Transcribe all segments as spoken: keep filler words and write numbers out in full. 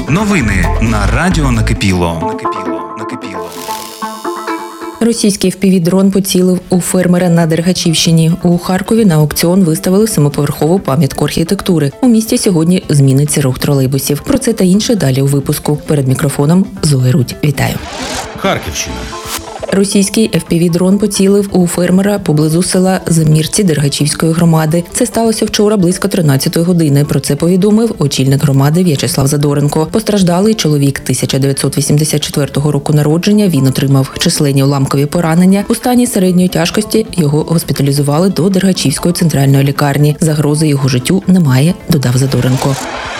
Новини на радіо Накипіло. Накипіло. Накипіло. Російський еф пі ві-дрон поцілив у фермера на Дергачівщині. У Харкові на аукціон виставили семиповерхову пам'ятку архітектури. У місті сьогодні зміниться рух тролейбусів. Про це та інше далі у випуску. Перед мікрофоном Зоя Рудь. Вітаю. Харківщина. Російський еф пі ві-дрон поцілив у фермера поблизу села Замірці Дергачівської громади. Це сталося вчора близько тринадцятої години. Про це повідомив очільник громади В'ячеслав Задоренко. Постраждалий чоловік тисяча дев'ятсот вісімдесят четвертого року народження. Він отримав численні уламкові поранення. У стані середньої тяжкості його госпіталізували до Дергачівської центральної лікарні. Загрози його життю немає, додав Задоренко.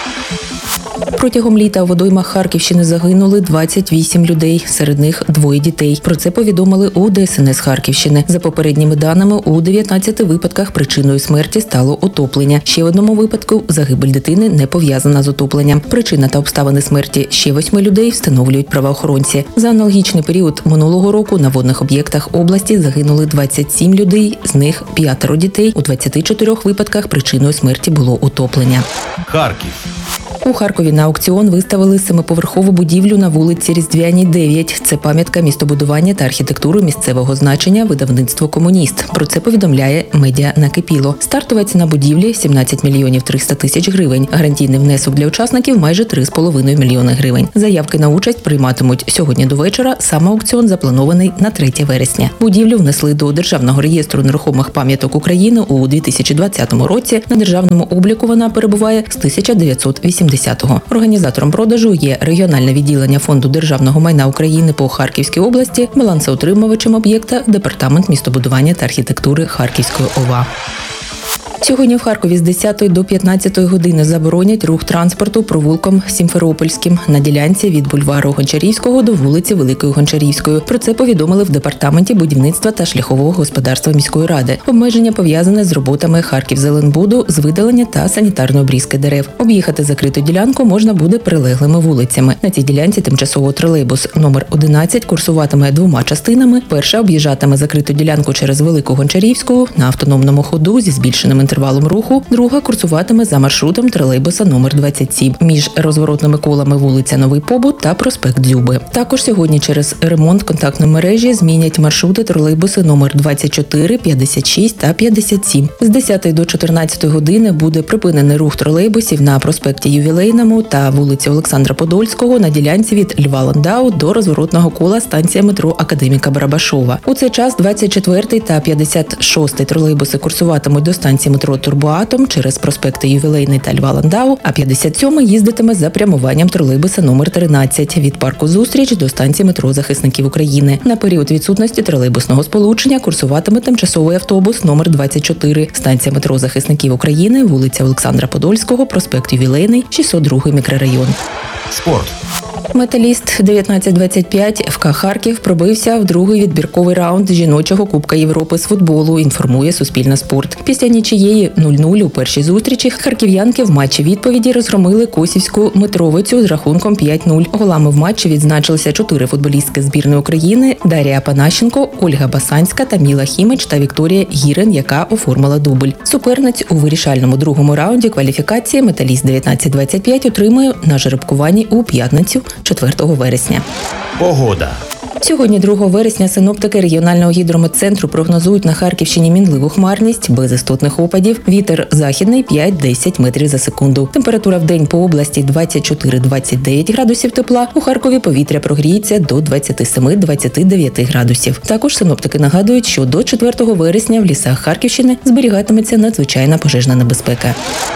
Протягом літа у водоймах Харківщини загинули двадцять вісім людей, серед них двоє дітей. Про це повідомили у де ес ен ес Харківщини. За попередніми даними, у дев'ятнадцяти випадках причиною смерті стало отоплення. Ще в одному випадку загибель дитини не пов'язана з отопленням. Причина та обставини смерті ще восьми людей встановлюють правоохоронці. За аналогічний період минулого року на водних об'єктах області загинули двадцять сім людей, з них п'ятеро дітей. У двадцяти чотирьох випадках причиною смерті було отоплення. Харків. У Харкові на аукціон виставили семиповерхову будівлю на вулиці Різдвяній, дев'ять. Це пам'ятка містобудування та архітектури місцевого значення видавництво «Комуніст». Про це повідомляє медіа Накипіло. Стартова ціна будівлі – сімнадцять мільйонів триста тисяч гривень. Гарантійний внесок для учасників – майже три з половиною мільйони гривень. Заявки на участь прийматимуть сьогодні до вечора. Сам аукціон запланований на третє вересня. Будівлю внесли до Державного реєстру нерухомих пам'яток України у дві тисячі двадцятому році. На державному обліку вона перебуває з тисяча дев'ятсот вісімдесятого. Організатором продажу є регіональне відділення Фонду державного майна України по Харківській області, балансоутримувачем об'єкта – Департамент містобудування та архітектури Харківської о ва. Сьогодні в Харкові з десятої до п'ятнадцятої години заборонять рух транспорту провулком Сімферопольським на ділянці від бульвару Гончарівського до вулиці Великої Гончарівської. Про це повідомили в Департаменті будівництва та шляхового господарства міської ради. Обмеження пов'язане з роботами Харківзеленбуду з видалення та санітарної обрізки дерев. Об'їхати закриту ділянку можна буде прилеглими вулицями. На цій ділянці тимчасово тролейбус номер одинадцять курсуватиме двома частинами. Перша об'їжджатиме закриту ділянку через Велику Гончарівську на автономному ходу зі збільшеним інтервалом руху, друга курсуватиме за маршрутом тролейбуса номер двадцять сім між розворотними колами вулиця Новий Побут та проспект Дзюби. Також сьогодні через ремонт контактної мережі змінять маршрути тролейбуси номер двадцять чотири, п'ятдесят шість та п'ятдесят сім. З десятої до чотирнадцятої години буде припинений рух тролейбусів на проспекті Ювілейному та вулиці Олександра Подольського на ділянці від Льва Ландау до розворотного кола станція метро Академіка Барабашова. У цей час двадцять четвертий та п'ятдесят шостий тролейбуси курсуватимуть до станції метро Турбоатом через проспекти Ювілейний та Льва Ландау, а п'ятдесят сьомий їздитиме за прямуванням тролейбуса номер тринадцять від парку Зустріч до станції метро Захисників України. На період відсутності тролейбусного сполучення курсуватиме тимчасовий автобус номер двадцять чотири, станція метро Захисників України, вулиця Олександра Подольського, проспект Ювілейний, шістсот другий мікрорайон. Спорт. Металіст дев'ятнадцять двадцять п'ять еф ка Харків пробився в другий відбірковий раунд жіночого Кубка Європи з футболу, інформує Суспільне спорт. Після нічиєї нуль нуль у першій зустрічі харків'янки в матчі відповіді розгромили косівську Митровицю з рахунком п'ять нуль. Голами в матчі відзначилися чотири футболістки збірної України – Дар'я Панащенко, Ольга Басанська, Таміла Хімич та Вікторія Гірен, яка оформила дубль. Суперниць у вирішальному другому раунді кваліфікації металіст дев'ятнадцять двадцять п'ять отримує на жеребкуванні у п'ятницю четвертого вересня. Погода. Сьогодні, другого вересня, синоптики регіонального гідрометцентру прогнозують на Харківщині мінливу хмарність, без істотних опадів. Вітер західний п'ять-десять метрів за секунду. Температура в день по області двадцять чотири - двадцять дев'ять градусів тепла. У Харкові повітря прогріється до двадцять сім - двадцять дев'ять градусів. Також синоптики нагадують, що до четвертого вересня в лісах Харківщини зберігатиметься надзвичайна пожежна небезпека.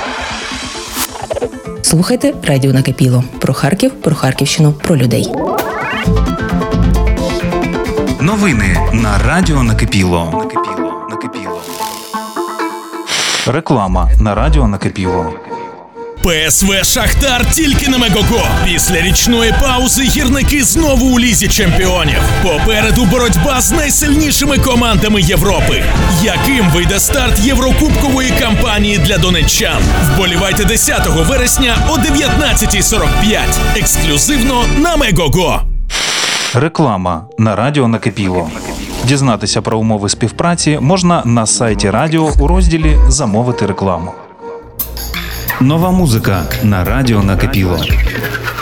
Слухайте радіо Накипіло. Про Харків, про Харківщину, про людей. Новини на радіо Накипіло. Накипіло. Накипіло. Реклама на радіо Накипіло. пе ес ве «Шахтар» тільки на Мегого. Після річної паузи гірники знову у Лізі чемпіонів. Попереду боротьба з найсильнішими командами Європи. Яким вийде старт єврокубкової кампанії для донеччан? Вболівайте десятого вересня о дев'ятнадцятій сорок п'ять. Ексклюзивно на Мегого. Реклама на радіо Накипіло. Дізнатися про умови співпраці можна на сайті радіо у розділі «Замовити рекламу». Нова музика на радіо Накипіло.